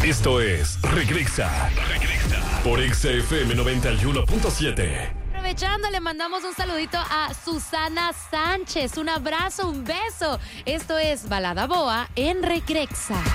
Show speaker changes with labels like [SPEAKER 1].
[SPEAKER 1] Esto es Regresa por XFM 91.7.
[SPEAKER 2] Aprovechando, le mandamos un saludito a Susana Sánchez. Un abrazo, un beso. Esto es Balada Boa en Regresa.